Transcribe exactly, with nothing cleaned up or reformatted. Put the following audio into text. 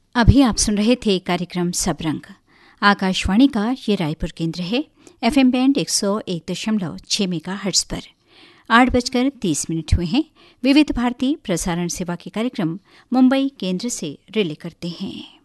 अभी आप सुन रहे थे कार्यक्रम सबरंग। आकाशवाणी का ये रायपुर केंद्र है। एफएम बैंड एक सौ एक दशमलव छह मेगाहर्ट्ज पर आठ बजकर तीस मिनट हुए हैं। विविध भारती प्रसारण सेवा के कार्यक्रम मुंबई केंद्र से रिले करते हैं।